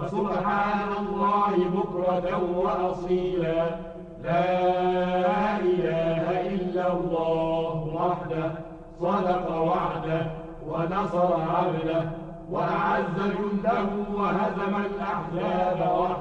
وسبحان الله بكرة وأصيلا. لا إله إلا الله وحده صدق وعده ونصر عبده وأعز جنده وهزم الأحزاب وحده.